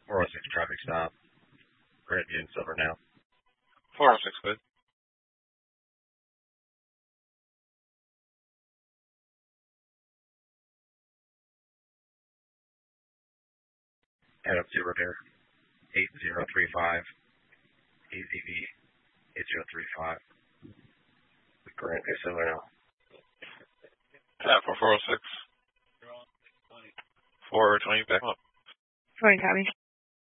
406 traffic stop. Grandview and Silver now. 406, good. Head up to repair. 8035. AZV 8035. Grandview Silver now. Tap for 406. 420, back up. 40, copy.